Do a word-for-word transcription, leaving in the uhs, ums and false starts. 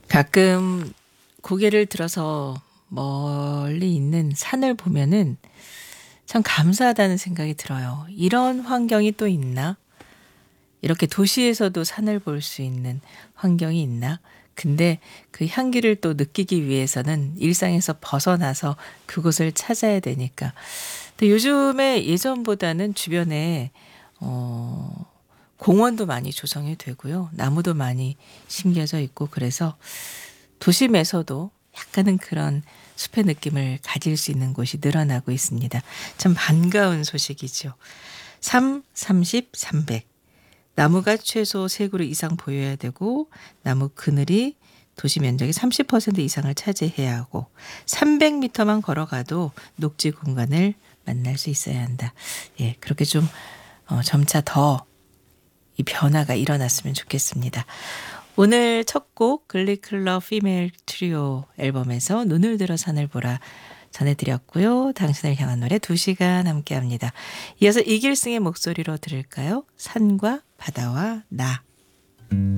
가끔 고개를 들어서 멀리 있는 산을 보면은 참 감사하다는 생각이 들어요. 이런 환경이 또 있나? 이렇게 도시에서도 산을 볼 수 있는 환경이 있나? 근데 그 향기를 또 느끼기 위해서는 일상에서 벗어나서 그곳을 찾아야 되니까. 근데 요즘에 예전보다는 주변에 어 공원도 많이 조성이 되고요. 나무도 많이 심겨져 있고 그래서 도심에서도 약간은 그런 숲의 느낌을 가질 수 있는 곳이 늘어나고 있습니다. 참 반가운 소식이죠. 삼, 삼십, 삼백. 나무가 최소 세 그루 이상 보여야 되고 나무 그늘이 도시 면적의 삼십 퍼센트 이상을 차지해야 하고 삼백 미터만 걸어가도 녹지 공간을 만날 수 있어야 한다. 예, 그렇게 좀 어, 점차 더 이 변화가 일어났으면 좋겠습니다. 오늘 첫 곡 글리클럽 피메일 트리오 앨범에서 눈을 들어 산을 보라 전해드렸고요. 당신을 향한 노래 두 시간 함께합니다. 이어서 이길승의 목소리로 들을까요? 산과 바다와 나.